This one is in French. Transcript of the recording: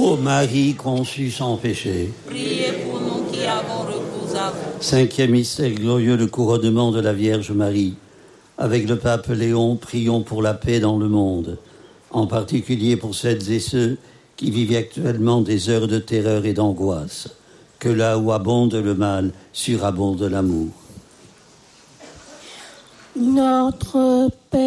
Ô Marie conçue sans péché. Priez pour nous qui avons recours à vous. Cinquième mystère glorieux, le couronnement de la Vierge Marie. Avec le pape Léon, prions pour la paix dans le monde, en particulier pour celles et ceux qui vivent actuellement des heures de terreur et d'angoisse. Que là où abonde le mal, surabonde l'amour. Notre Père